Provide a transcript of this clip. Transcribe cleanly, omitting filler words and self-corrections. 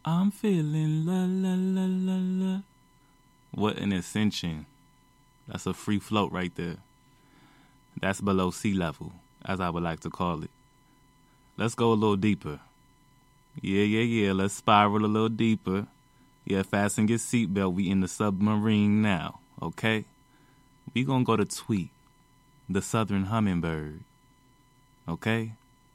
I'm feeling la la la la la. What an ascension. That's a free float right there. That's below sea level, as I would like to call it. Let's go a little deeper. Yeah. Let's spiral a little deeper. Yeah, fasten your seatbelt. We in the submarine now, okay? We gonna go to Tweet, the southern hummingbird, okay?